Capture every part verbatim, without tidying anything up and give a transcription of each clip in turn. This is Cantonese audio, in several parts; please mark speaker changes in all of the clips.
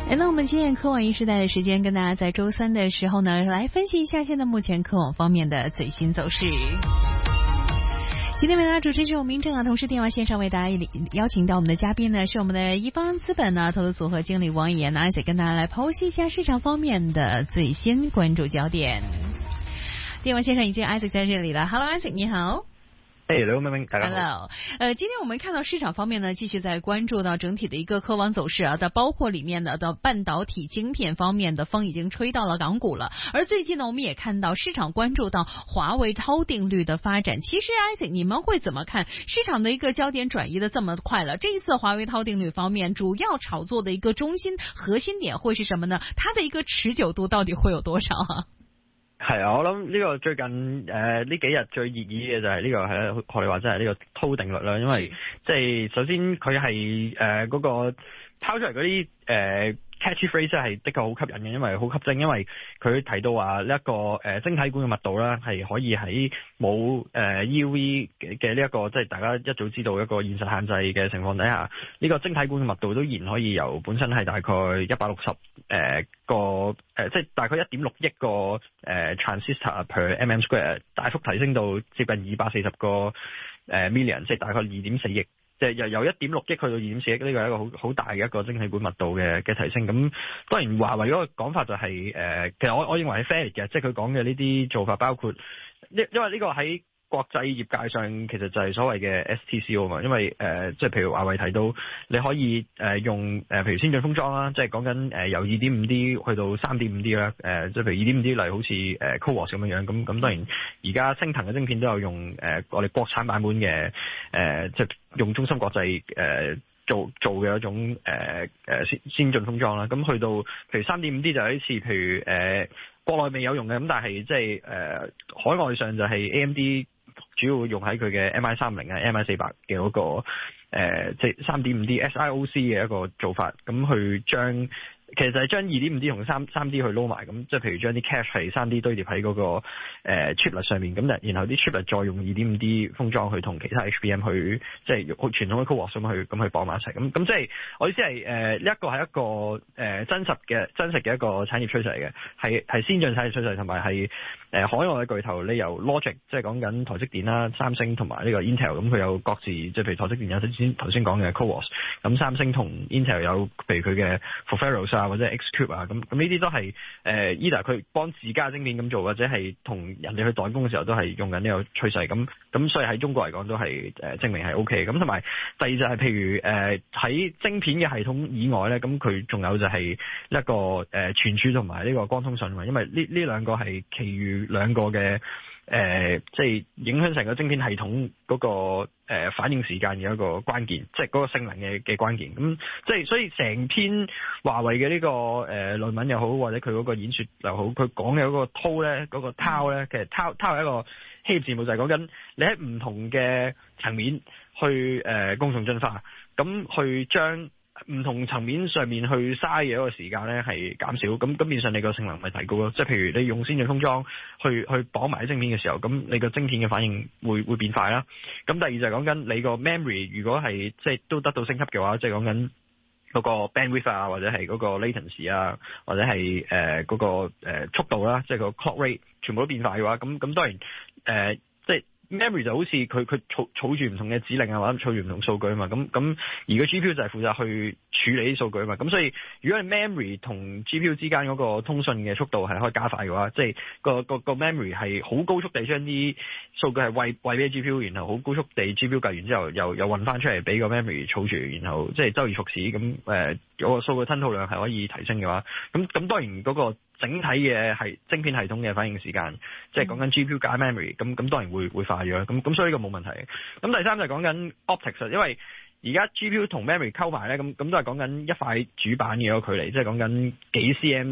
Speaker 1: 来到我们今天科网一时代的时间，跟大家在周三的时候呢，来分析一下现在目前科网方面的最新走势。今天为大家主持是我明正啊，同时电话线上为大家邀请到我们的嘉宾呢，是我们的一方资本呢投资组合经理王以言呢，而且跟大家来剖析一下市场方面的最新关注焦点。电话线上已经 Isaac 在这里了 ，Hello Isaac， 你好。
Speaker 2: 哎，刘明明，大家好。
Speaker 1: Hello， 呃，今天我们看到市场方面呢，继续在关注到整体的一个科网走势啊，的包括里面的的半导体晶片方面的风已经吹到了港股了。而最近呢，我们也看到市场关注到华为韬定律的发展。其实 Isaac， 你们会怎么看市场的一个焦点转移的这么快了？这一次华为韬定律方面，主要炒作的一个中心核心點會是什麼呢？它的一個持久度到底會有多少啊？
Speaker 2: 係啊，我諗呢個最近誒呢、呃、幾日最熱議嘅就係呢、這個係啦，學你話齋係呢個韜定律啦，因為即係首先佢係誒嗰個拋出嚟嗰啲誒 catchy phrase 係的確好吸引嘅，因為好吸睛，因為佢提到話呢一個誒、呃、晶體管嘅密度啦，係可以喺冇誒 E U V 嘅呢一個即係大家一早知道一個現實限制嘅情況底下，呢、這個晶體管嘅密度都依然可以由本身係大概一百六十誒個誒即係大概一點六億個誒、呃、transistor per mm square 大幅提升到接近二百四十個誒、呃、million， 即係大概二點四億。即係由由一點六億去到二點四億，呢個係一個好好大嘅一個晶體管密度嘅嘅提升。咁當然華為嗰個講法就係、是、誒、呃，其實我我認為係 fair 嘅，即係佢講嘅呢啲做法包括，因因為呢個喺國際業界上其實就係所謂嘅 S T C O 嘛，因為誒、呃、即係譬如華為提到你可以誒、呃、用誒、呃、譬如先進封裝啦，即係講緊誒由二點五 D 去到三點五 D 啦，誒即係譬如二點五 D 例如好似誒 CoWoS 咁樣樣，咁咁當然而家升騰嘅晶片都有用誒、呃、我哋國產版本嘅誒、呃、即係用中芯國際誒、呃、做做嘅一種誒誒、呃、先先進封裝啦，咁去到譬如三點五 D 就係一次譬如誒、呃、國內未有用嘅，咁但係即係誒、呃、海外上就係 A M D。主要用喺佢嘅 M I 三零啊 M I 四百嘅嗰個誒即係 三點五 D S I O C 嘅一個做法，咁去將其實係將二點五 D 同三三 D 去撈埋，咁即係譬如將啲 cache 係三 D 堆疊喺嗰個誒 chiplet 上面，咁然後啲 chiplet 再用二點五 D 封裝去同其他 H B M 去即係傳統嘅 CoWoS 咁去咁去綁埋一齊，咁咁即係我意思係誒呢一個係一個誒、呃、真實嘅真實嘅一個產業趨勢嚟嘅，係係先進產業趨勢，同埋係誒海外嘅巨頭，你由 Logic 即係講緊台積電啦、三星同埋呢個 Intel， 咁佢有各自即係譬如台積電有先頭先講嘅 CoWoS， 咁三星同 Intel 有譬如佢嘅 Foveros啊或者 Xcube 啊，咁咁呢啲都係誒 either 佢幫自家晶片咁做，或者係同人哋去代工嘅時候都係用緊呢個趨勢，咁咁所以喺中國嚟講都係誒、呃、證明係 O K， 咁同埋第二就係譬如誒喺、呃、晶片嘅系統以外咧，咁佢仲有就係一個誒存儲同埋呢個光通訊啊，因為呢呢兩個係其餘兩個嘅。誒、呃，即係影響成個晶片系統嗰、那個誒、呃、反應時間嘅一個關鍵，即係嗰個性能嘅嘅關鍵。咁即係所以成篇華為嘅呢、這個誒、呃、論文又好，或者佢嗰個演說又好，佢講嘅嗰個韜咧，嗰、那個韜咧，其實韜韜係一個希臘字母，就係講緊你喺唔同嘅層面去誒、呃、共同進化，咁去將唔同層面上面去嘥嘅一個時間咧係減少，咁咁變相你個性能咪提高咯。即係譬如你用先進封裝去去綁埋啲晶片嘅時候，咁你個晶片嘅反應會會變快啦。咁第二就係講緊你個 memory 如果係即係都得到升級嘅話，即係講緊嗰個 bandwidth 啊，或者係嗰個 latency 啊，或者係誒嗰個誒、呃、速度啦，即係個 clock rate 全部都變快嘅話，咁咁當然誒、呃、即係。memory 就好似佢佢儲儲住唔同嘅指令啊，或者儲住唔同數據啊嘛，咁咁而個 G P U 就係負責去處理啲數據啊嘛，咁所以如果係 memory 同 G P U 之間嗰個通訊嘅速度係可以加快嘅話，即係個個個 memory 係好高速地將啲數據係餵餵俾 G P U， 然後好高速地 G P U 計完之後又又運翻出嚟俾個 memory 儲住，然後即係周而復始咁誒嗰個數據吞吐量係可以提升嘅話，咁咁當然嗰個整體嘅係晶片系統嘅反應時間，即係講緊 G P U 加 memory， 咁咁當然會會快咗，咁咁所以呢個冇問題。咁第三就係講緊 optics， 因為而家 G P U 同 memory 溝埋咧，咁咁都係講緊一塊主板嘅一個距離，即係講緊幾 cm。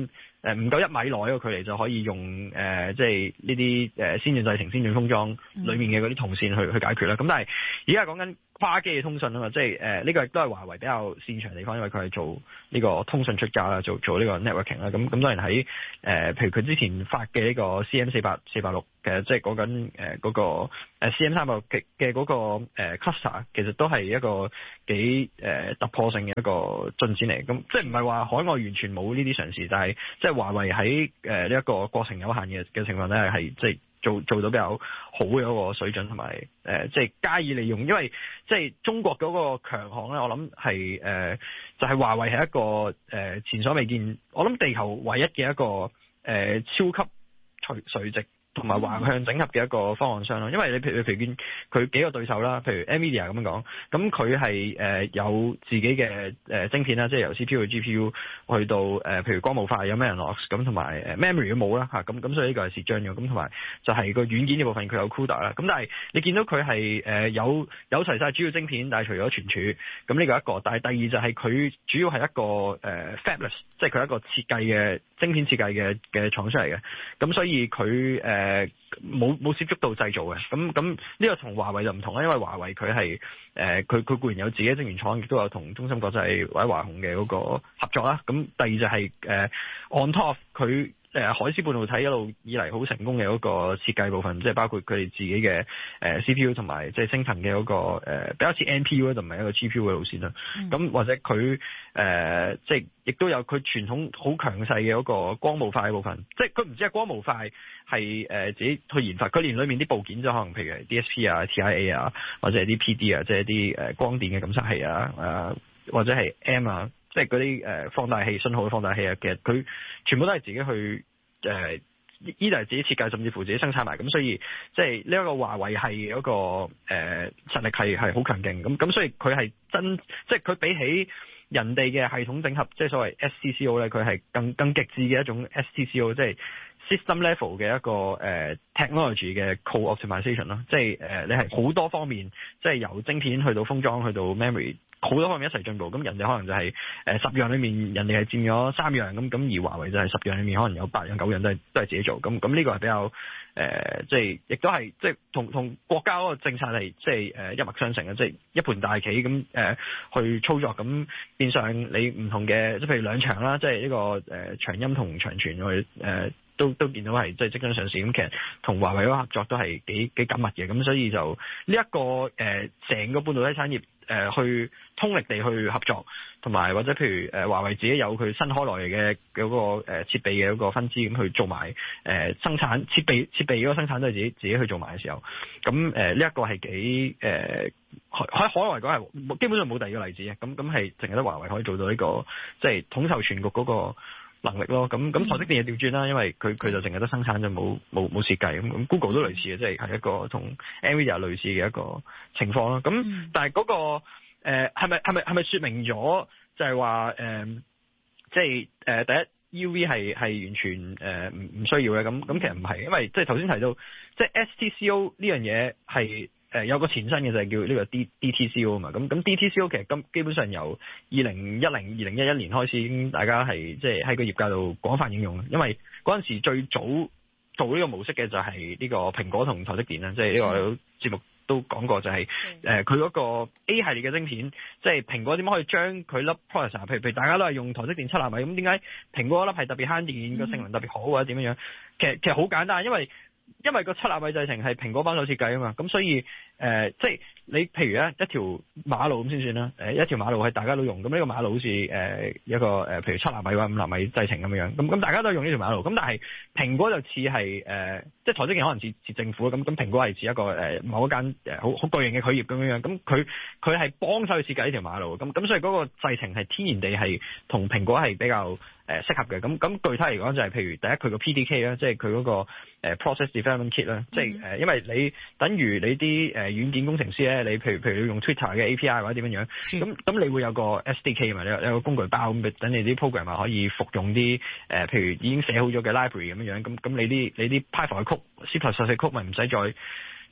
Speaker 2: 誒唔夠一米內個距離就可以用誒即係呢啲誒先進製程、先進封裝裡面嘅嗰啲銅線去去解決啦。咁但係而家講緊跨機嘅通訊啊嘛，即係誒呢個亦都係華為比較擅長嘅地方，因為佢係做呢個通訊出家啦，做做呢個 networking 啦。咁咁當然喺誒、呃、譬如佢之前發嘅呢個 C M 四百四百六嘅，即係講緊誒嗰個 C M 三百六嘅嘅嗰個誒 cluster，其實都係一個幾誒、呃、突破性嘅一個進展嚟。咁即係唔係話海外完全冇呢啲嘗試，但係即係華為喺誒呢一個過程有限嘅嘅情況咧，係即係做做到比較好嘅一個水準，同埋誒即係加以利用。因為即係中國嗰個強項咧，我諗係誒就係、是、華為係一個誒、呃、前所未見，我諗地球唯一嘅一個誒、呃、超級垂垂直同埋橫向整合嘅一個方案商咯。因為你譬如譬如見佢幾個對手啦，譬如 Nvidia 咁樣講，咁佢係誒有自己嘅誒晶片啦，即係由 C P U 去 G P U 去到誒、呃、譬如光模塊有 Mellanox 咁，同埋誒 memory 都冇啦嚇，咁咁所以呢個係蝕章嘅。咁同埋就係個軟件嘅部分佢有 CUDA 啦。咁但係你見到佢係誒有有齊晒主要晶片，但係除咗存儲，咁呢個一個。但係第二就係佢主要係一個誒、呃、fabless，即係佢係一個設計嘅晶片設計嘅嘅廠出嚟嘅。咁所以佢誒誒冇冇接觸到製造嘅，咁咁呢個同華為就唔同啦，因為華為佢係誒佢佢固然有自己嘅晶圓廠，亦都有同中芯國際或者華虹嘅嗰個合作啦。咁第二就係、是、誒、呃、on top 佢。誒海思半導體一路以嚟好成功嘅嗰個設計部分，即係包括佢哋自己嘅誒、呃、C P U 同埋即係升騰嘅嗰個、呃、比較似 N P U 就唔係一個 G P U 嘅路線啦。咁、嗯、或者佢誒即係亦都有佢傳統好強勢嘅嗰個光模塊嘅部分，即係佢唔止係光模塊係誒自己去研發，佢連裏面啲部件就可能譬如 D S P 啊、T I A 啊，或者係啲 P D 啊，即係啲誒光電嘅感測器啊，誒、呃、或者係 M 啊。即係嗰啲誒放大器、信號嘅放大器啊，其實佢全部都係自己去誒，依度係自己設計，甚至乎自己生產埋。咁所以即係呢一個華為係嗰、那個誒、呃、實力係係好強勁。咁咁所以佢係真，即係佢比起人哋嘅系統整合，即係所謂 S T C O 咧，佢係更更極致嘅一種 S T C O， 即係 system level 嘅一個誒、呃、technology 嘅 co-optimization 咯。即係誒、呃、你係好多方面，即係由晶片去到封裝去到 memory。好多方面一齊進步，咁人哋可能就係誒十樣裏面，人哋係佔咗三樣，咁咁而華為就係十樣裏面可能有八樣九樣都係都係自己做，咁咁呢個係比較誒、呃，即係亦都係即係同同國家嗰個政策係即係誒一脈相承嘅，即係一盤大棋咁誒、呃、去操作，咁變相你唔同嘅，即係譬如兩場啦，即係呢個誒、呃、長鑫同長存去誒。呃都都見到係即係即將上市，咁其實同華為嗰個合作都係幾幾緊密嘅，咁所以就呢一、這個誒成、呃、個半導體產業誒、呃、去通力地去合作，同埋或者譬如誒、呃、華為自己有佢新開來嘅嗰個誒、呃、設備嘅嗰個分支，咁去做埋誒、呃、生產設備設備嗰個生產都係自己自己去做埋嘅時候，咁誒呢一個係幾誒喺海外嚟講係基本上冇第二個例子嘅，咁咁係淨係得華為可以做到呢、這個即係統籌全局嗰、那個能力咯，咁咁台積電又調轉啦，因為佢佢就淨係得生產就冇冇冇設計咁，咁 Google 都類似嘅，即係係一個同 Nvidia 類似嘅一個情況咯。咁、嗯、但係嗰、那個誒係咪係咪係咪説明咗就係話誒即係誒、呃、第一 U V 係係完全誒唔唔需要嘅，咁咁其實唔係，因為即係頭先提到即係 S T C O 呢樣嘢係。誒有個前身嘅就係叫呢個 D D T C O 啊嘛，咁咁 D T C O 其實今基本上由二零一零、二零一一年開始已經大家係即係喺個業界度廣泛應用，因為嗰陣時最早做呢個模式嘅就係呢個蘋果同台積電啦，即係呢個節目都講過就係誒佢嗰個 A 系列嘅晶片，即係蘋果點樣可以將佢粒 processor，譬如譬如大家都係用台積電七納米，咁點解蘋果嗰粒係特別慳電，個性能特別好或者點樣樣？其實其實好簡單，因為因為個七納米製程係蘋果幫手設計啊嘛，咁所以誒、呃、即係你譬如咧一條馬路咁先算啦，誒一條馬路係大家都用，咁呢個馬路好似誒、呃、一個誒、呃、譬如七納米或者五納米製程咁樣，咁咁大家都用呢條馬路，咁但係蘋果就似係誒即係台積電可能似似政府咁，咁蘋果係似一個誒、呃、某一間誒好好巨型嘅企業咁樣，咁佢佢係幫手去設計呢條馬路，咁咁所以嗰個製程係天然地係同蘋果係比較誒適合嘅，咁咁具體嚟講就係譬如第一佢個 P D K 啦，即係佢嗰個誒 process development kit 啦，即係誒因為你等於你啲誒軟件工程師咧，你譬如譬如要用 Twitter 嘅 A P I 或者點樣樣，咁咁你會有個 S D K 嘛，你有有個工具包咁，等你啲 programmer 可以服用啲誒譬如已經寫好咗嘅 library 咁樣樣，咁咁你啲你啲 Python 嘅曲、C plus plus 嘅曲咪唔使再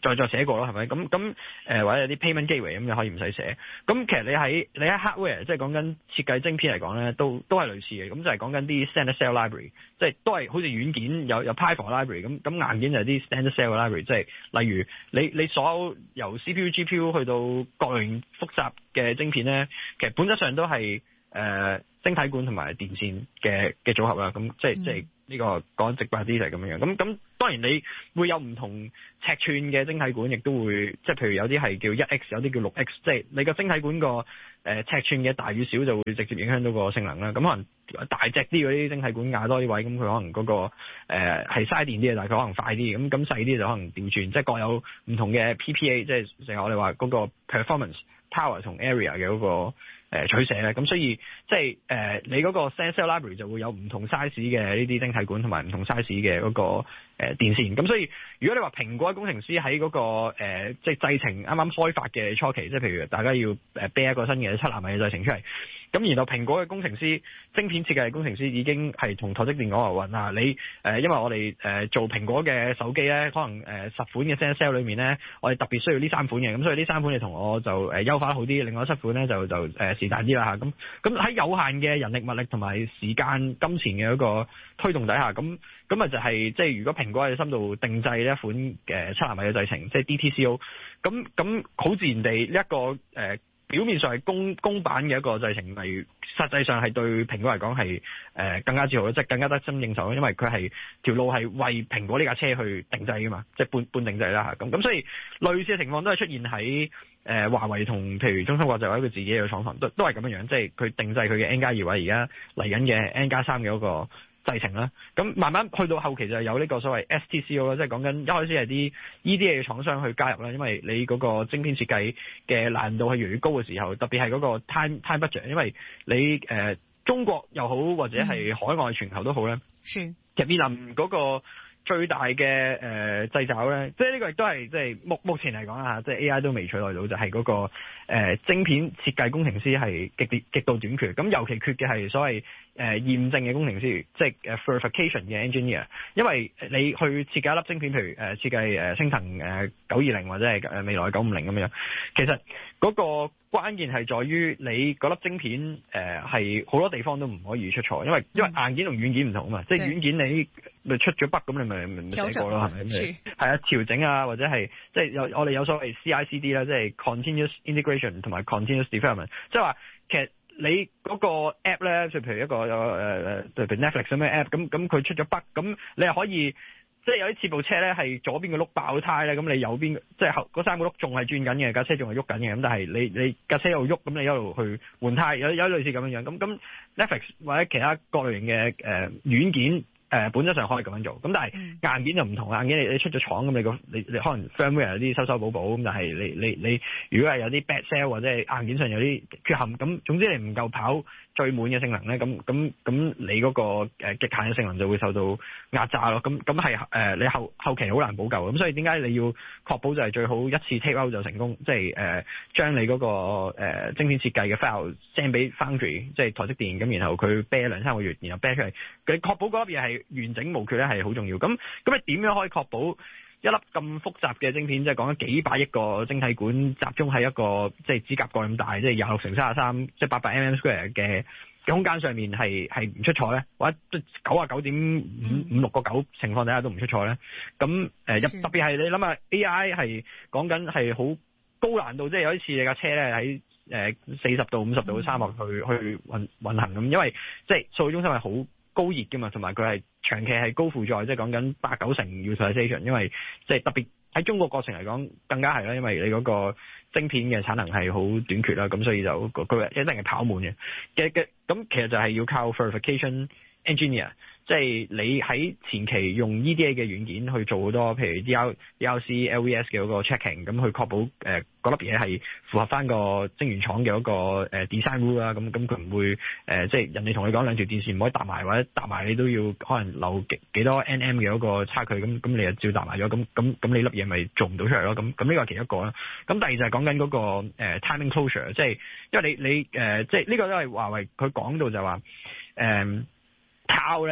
Speaker 2: 再再寫過咯，係咪？咁咁誒或者有啲 payment gateway 咁就可以唔使寫。咁其實你喺你喺 hardware 即係講緊設計晶片嚟講咧，都都係類似嘅。咁就係講緊啲 standard cell library，即係都係好似軟件有有 Python library 咁，咁硬件就係啲 standard cell library，即係例如你你所有由 C P U G P U 去到各類複雜嘅晶片咧，其實本質上都係誒、呃、晶體管同埋電線嘅嘅組合啦。咁即係即係呢個講直白啲就係咁樣樣。咁咁當然你會有唔同尺寸嘅晶體管，亦都會即係譬如有啲係叫一 X， 有啲叫六 X， 即係你個晶體管個誒、呃、尺寸嘅大與小就會直接影響到個性能啦。咁可能大隻啲嗰啲晶體管壓多啲位，咁佢可能嗰、那個誒係嘥電啲嘅，但係佢可能快啲。咁咁細啲就可能調轉，即係各有唔同嘅 P P A， 即係成日我哋話嗰個 performance power 同 area 嘅嗰、那個。誒取捨咧，咁所以即係誒你嗰個 cell library 就會有唔同 size 嘅呢啲晶體管同埋唔同 size 嘅嗰個誒電線。咁所以如果你話蘋果嘅工程師喺嗰個誒即係製程啱啱開發嘅初期，即係譬如大家要誒啤一個新嘅七納米嘅製程出嚟，咁然後蘋果嘅工程師、晶片設計嘅工程師已經係同台積電講話話啊，你誒因為我哋誒做蘋果嘅手機咧，可能誒十款嘅 cell cell 裏面咧，我哋特別需要呢三款嘅，咁所以呢三款你同我就誒優化得好啲，另外七款咧就就誒是但啲啦嚇。咁咁喺有限嘅人力物力同埋時間金錢嘅一個推動底下，咁咁啊就係即係如果蘋果喺深度定製呢一款嘅七納米嘅製程，即係 D T C O， 咁咁好自然地呢一個誒。呃表面上係公公版嘅一個製程，例如實際上係對蘋果嚟講係誒更加自豪，即係更加得心應手，因為佢係條路係為蘋果呢架車去定製噶嘛，即係半半定製啦嚇。咁咁所以類似嘅情況都係出現喺誒華為同譬如中芯國際或者佢自己嘅廠房，都都係咁樣樣，即係佢定製佢嘅 N 加二位而家嚟緊嘅 N 加三嘅嗰個製程啦。咁慢慢去到後期就係有呢個所謂 S T C O 啦，即係講緊一開始係啲 E D A 嘅廠商去加入啦，因為你嗰個晶片設計嘅難度係越嚟越高嘅時候，特別係嗰個 time time budget， 因為你誒、呃、中國又好或者係海外全球都好咧，
Speaker 1: 是
Speaker 2: 其實面臨嗰個最大嘅誒掣肘咧，即係呢個亦都係即係目目前嚟講啊，即係 A I 都未取代到，就係、是、嗰、那個誒、呃、晶片設計工程師係極極極度短缺，咁尤其缺嘅係所謂誒、呃、驗證嘅工程師，即係誒 verification 嘅 engineer，因為你去設計一粒晶片，譬如誒、呃、設計誒星騰誒九二零或者係誒未來九五零咁樣，其實嗰個關鍵係在於你嗰粒晶片誒係好多地方都唔可以出錯，因為因為硬件同軟件唔同啊嘛，即係軟件你咪出咗 bug 咁你咪咪咪寫過咯，係咪？係啊，調整啊，或者係即係有我哋有所謂 C I C D 啦，即係 continuous integration 同埋 continuous development，即係話其實你嗰個 app 咧，就譬如一個有誒誒，譬如 Netflix 咁嘅 app，咁咁佢出咗 bug，咁你係可以。即係有啲似部車咧，係左邊個轆爆胎咧，咁你右邊即係後嗰三個轆仲係轉緊嘅，架車仲係喐緊嘅，咁但係你你架車又喐，咁你一路去換胎，有有類似咁樣樣，咁咁 Netflix 或者其他各類型嘅誒、呃、軟件。誒、呃、本質上可以咁樣做，咁但係硬件就唔同，硬件你你出咗廠咁你個你你可能 firmware 有啲修修補補，咁但係你你你如果係有啲 bad cell 或者係硬件上有啲缺陷，咁總之你唔夠跑最滿嘅性能咧，咁咁咁你嗰個誒極限嘅性能就會受到壓榨咯，咁咁係誒你後後期好難補救，咁所以點解你要確保就係最好一次 take out 就成功，即係誒將你嗰、那個誒、呃、晶片設計嘅 file send 俾 foundry，即係台積電，咁然後佢啤兩三個月，然後啤出嚟，佢確保嗰粒嘢係完整無缺咧，係好重要。咁咁你點樣可以確保一粒咁複雜嘅晶片，即係講緊幾百億個晶體管集中喺一個即係指甲蓋咁大，即係廿六乘三十三，即係八百 mm square 嘅空間上面係係唔出錯咧，或者九啊九點五五六個九情況底下都唔出錯咧。咁誒、呃、特別係你諗下 A I 係講緊係好高難度，即係有一次你架車咧喺誒四十度五十度嘅沙漠去去運運行咁，因為即係數據中心係好高熱嘅嘛，同埋佢係長期係高負載，即係講緊八九成 utilization， 因為即係特別喺中國過程嚟講更加係啦，因為你嗰個晶片嘅產能係好短缺啦，咁所以就佢一定係跑滿嘅嘅嘅，咁其實就係要靠 verification engineer， 即係你喺前期用 E D A 嘅軟件去做好多，譬如 D R C L V S 嘅嗰個 checking， 咁去確保誒嗰粒嘢係符合翻個晶圓廠嘅嗰個誒 design rule 啦，咁咁佢唔會誒、呃、即係人哋同你講兩條電線唔可以搭埋，或者搭埋你都要可能留幾幾多 N M 嘅嗰個差距，咁咁你就照搭埋咗，咁咁咁你粒嘢咪做唔到出嚟咯，咁咁呢個係其中一個啦。咁第二就係講緊嗰個、呃、timing closure， 即係因為你你誒、呃、即係呢個都係華為佢講到就話誒。呃拋咧，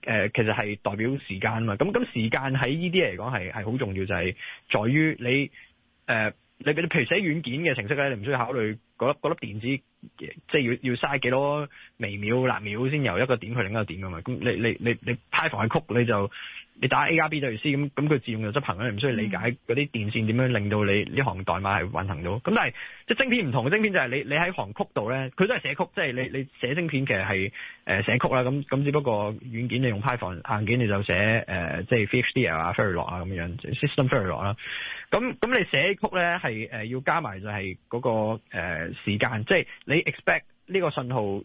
Speaker 2: 呃、其實係代表時間啊嘛。咁咁時間喺呢啲嚟講係係好重要，就係、是、在於你誒、呃、你你譬如寫軟件嘅程式咧，你唔需要考慮嗰粒嗰粒電子，即係要要嘥幾多微秒、納秒先由一個點去另一個點噶嘛。咁你你你你 Python 嘅曲你就你打 A 加 B 等於 C， 咁咁佢自動就執行啦，你唔需要理解嗰啲電線點樣令到你呢行代碼係運行到。咁但係即係晶片唔同嘅晶片就係你你喺行曲度咧，佢都係寫曲，即係你你寫晶片其實係誒寫曲啦。咁咁只不過軟件你用 Python， 硬件你就寫誒、呃、即係 V H D L 啊、Verilog 啊咁樣 ，System Verilog 啦。咁咁你寫曲咧係誒要加埋就係嗰、那個誒、呃、時間，即係你 expect 呢個信號